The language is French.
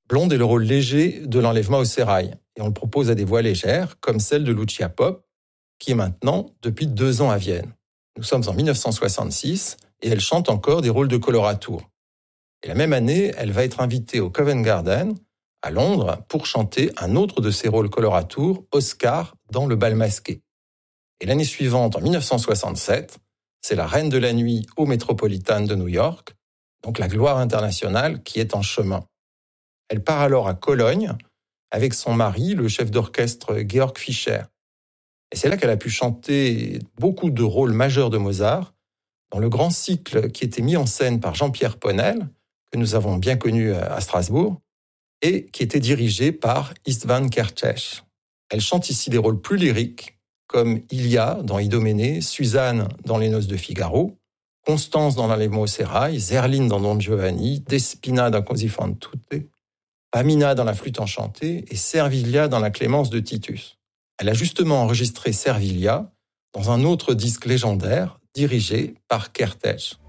Blonde est le rôle léger de l'enlèvement au sérail. Et on le propose à des voix légères, comme celle de Lucia Popp, qui est maintenant depuis 2 ans à Vienne. Nous sommes en 1966 et elle chante encore des rôles de coloratour. Et la même année, elle va être invitée au Covent Garden, à Londres, pour chanter un autre de ses rôles coloratour, Oscar, dans Le Bal masqué. Et l'année suivante, en 1967, c'est la Reine de la Nuit au Metropolitan de New York, donc la gloire internationale qui est en chemin. Elle part alors à Cologne avec son mari, le chef d'orchestre Georg Fischer. Et c'est là qu'elle a pu chanter beaucoup de rôles majeurs de Mozart dans le grand cycle qui était mis en scène par Jean-Pierre Ponel, que nous avons bien connu à Strasbourg, et qui était dirigé par István Kertész. Elle chante ici des rôles plus lyriques, comme Ilia dans Idoménée, Suzanne dans Les Noces de Figaro, Constance dans l'enlèvement au sérail, Zerline dans Don Giovanni, Despina dans Così fan tutte, Pamina dans La flûte enchantée et Servilia dans La Clémence de Titus. Elle a justement enregistré Servilia dans un autre disque légendaire dirigé par Kertész.